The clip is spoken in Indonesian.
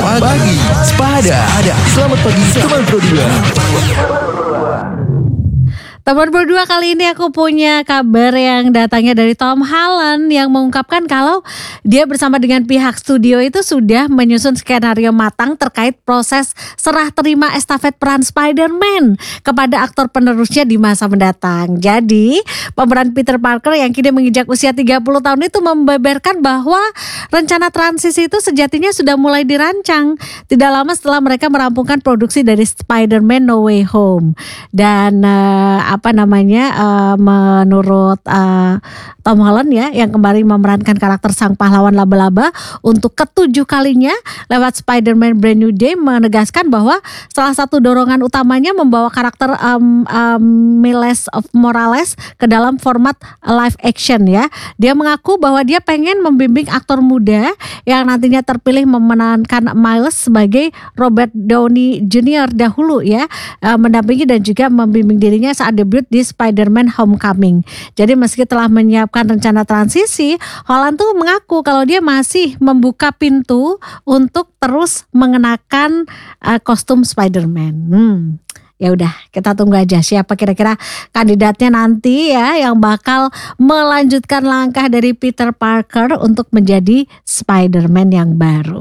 pagi. Sepada. Selamat pagi teman Pro 2. Teman berdua, kali ini aku punya kabar yang datangnya dari Tom Holland yang mengungkapkan kalau dia bersama dengan pihak studio itu sudah menyusun skenario matang terkait proses serah terima estafet peran Spider-Man kepada aktor penerusnya di masa mendatang. Jadi pemeran Peter Parker yang kini menginjak usia 30 tahun itu membeberkan bahwa rencana transisi itu sejatinya sudah mulai dirancang tidak lama setelah mereka merampungkan produksi dari Spider-Man No Way Home. Dan menurut Tom Holland ya, yang kembali memerankan karakter sang pahlawan laba-laba untuk ketujuh kalinya lewat Spider-Man Brand New Day, menegaskan bahwa salah satu dorongan utamanya membawa karakter Miles Morales ke dalam format live action ya. Dia mengaku bahwa dia pengen membimbing aktor muda yang nantinya terpilih memenangkan Miles sebagai Robert Downey Jr. dahulu ya, mendampingi dan juga membimbing dirinya saat debut di Spider-Man Homecoming. Jadi meski telah menyiapkan rencana transisi, Holland tuh mengaku kalau dia masih membuka pintu untuk terus mengenakan kostum Spider-Man. Ya udah, kita tunggu aja siapa kira-kira kandidatnya nanti ya yang bakal melanjutkan langkah dari Peter Parker untuk menjadi Spider-Man yang baru.